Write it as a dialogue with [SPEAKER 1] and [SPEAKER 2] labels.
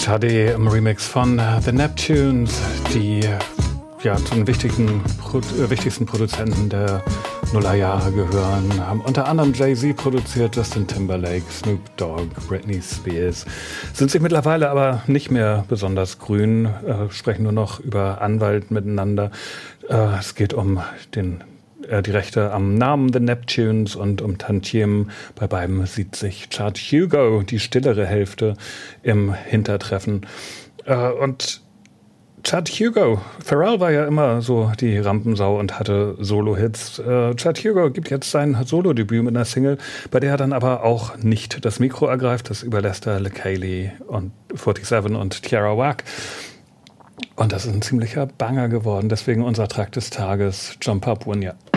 [SPEAKER 1] Sade im Remix von The Neptunes, die zu den wichtigsten Produzenten der Nullerjahre gehören. Haben unter anderem Jay-Z produziert, Justin Timberlake, Snoop Dogg, Britney Spears. Sind sich mittlerweile aber nicht mehr besonders grün, sprechen nur noch über Anwalt miteinander. Es geht um die Rechte am Namen The Neptunes und um Tantiemen. Bei beiden sieht sich Chad Hugo, die stillere Hälfte, im Hintertreffen. Und Chad Hugo, Pharrell war ja immer so die Rampensau und hatte Solo-Hits. Chad Hugo gibt jetzt sein Solo-Debüt mit einer Single, bei der er dann aber auch nicht das Mikro ergreift. Das überlässt er LaKaylee und 47 und Tierra Whack. Und das ist ein ziemlicher Banger geworden. Deswegen unser Track des Tages, Jump Up When You're